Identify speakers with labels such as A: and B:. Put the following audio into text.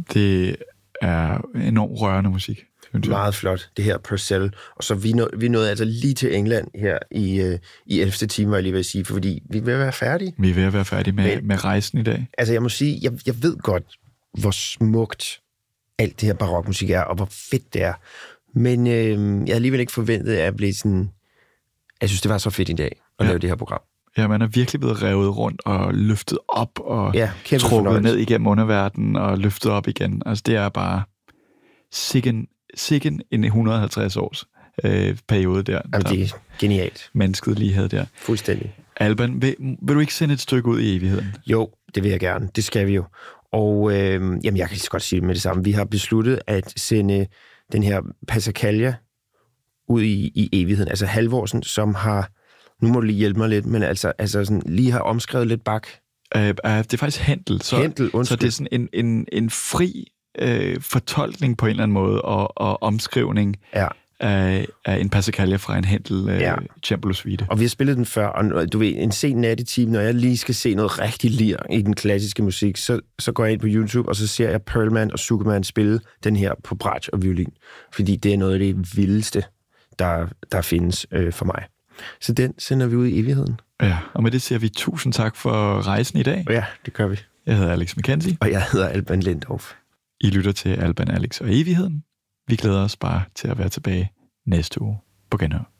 A: Det er enormt rørende musik.
B: Meget flot, det her Purcell. Og så vi nåede altså lige til England her i 11. time, var jeg lige ved at sige, fordi vi er ved at være færdige.
A: Vi er ved at være færdige med rejsen i dag.
B: Altså jeg må sige, jeg ved godt, hvor smukt alt det her barokmusik er, og hvor fedt det er. Men jeg havde alligevel ikke forventet, at jeg blev sådan... Jeg synes, det var så fedt i dag at lave det her program.
A: Ja, man er virkelig blevet revet rundt og løftet op og trukket
B: fornøjelse.
A: ned igennem underverdenen og løftet op igen. Altså det er bare sikken en 150 års periode der.
B: Jamen, det er genialt.
A: Mennesket lige havde der.
B: Fuldstændig.
A: Alban, vil du ikke sende et stykke ud i evigheden?
B: Jo, det vil jeg gerne. Det skal vi jo. Og jamen, jeg kan lige så godt sige det med det samme. Vi har besluttet at sende den her Passacaglia ud i evigheden. Altså Halvorsen, som har... Nu må du lige hjælpe mig lidt, men altså sådan, lige har omskrevet lidt Bach.
A: Det er faktisk Händel. Så det er sådan en fri fortolkning på en eller anden måde, og omskrivning af en Passacaglia fra en Händel Cembalo Suite.
B: Og vi har spillet den før, og du ved, en sen nattetime, når jeg lige skal se noget rigtig lir i den klassiske musik, så går jeg ind på YouTube, og så ser jeg Perlman og Zuckerman spille den her på bratsch og violin. Fordi det er noget af det vildeste, der findes for mig. Så den sender vi ud i evigheden.
A: Ja, og med det siger vi tusind tak for rejsen i dag.
B: Ja, det gør vi.
A: Jeg hedder Alex McKenzie.
B: Og jeg hedder Alban Lindorf.
A: I lytter til Alban, Alex og evigheden. Vi glæder os bare til at være tilbage næste uge på genhør.